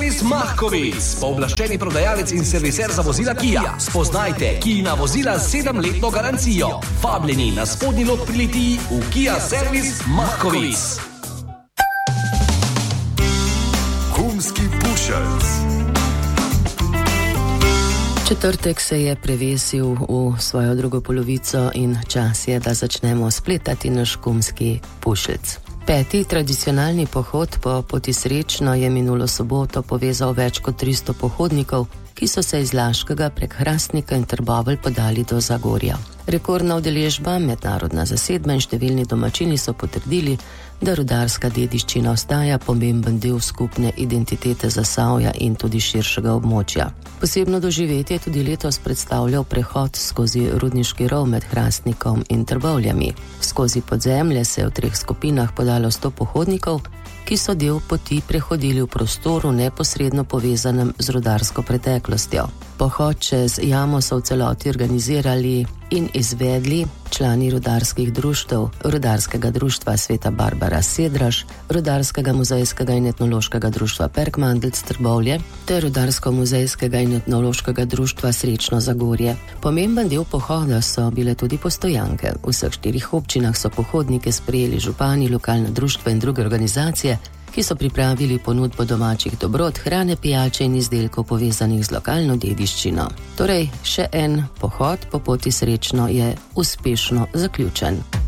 Servis Mahkovic, pooblaščeni prodajalec in serviser za vozila Kia. Spoznajte Kijina vozila z 7-letno garancijo. Vabljeni na spodnji lok pri Litiji v Kia Servis Mahkovic. Humski pušelc. Četrtek se je prevesil v svojo drugo polovico in čas je, da začnemo spletati naš humski pušelc. 5. tradicionalni pohod po Poti Srečno je minulo soboto povezal več kot 300 pohodnikov, ki so se iz Laškega prek Hrastnika in Trbovelj podali do Zagorja. Rekordna udeležba, mednarodna zasedba in številni domačini so potrdili, da rudarska dediščina ostaja pomemben del skupne identitete Zasavja in tudi širšega območja. Posebno doživetje je tudi letos predstavljal prehod skozi rudniški rov med Hrastnikom in Trbovljami. Skozi podzemlje se je v 3 skupinah podalo 100 pohodnikov, ki so del poti prehodili v prostoru neposredno povezanem z rudarsko preteklostjo. Pohod čez jamo so v celoti organizirali in izvedli člani rudarskih društev, Rudarskega društva Sveta Barbara Sedraž, Rudarskega muzejskega in etnološkega društva Perkmandelc Trbovlje ter Rudarsko-muzejskega in etnološkega društva Srečno Zagorje. Pomemben del pohoda so bile tudi postojanke. V vseh 4 občinah so pohodnike sprejeli župani, lokalna društva in druge organizacije, ki so pripravili ponudbo domačih dobrot, hrane, pijače in izdelkov povezanih z lokalno dediščino. Torej, še en pohod po Poti Srečno je uspešno zaključen.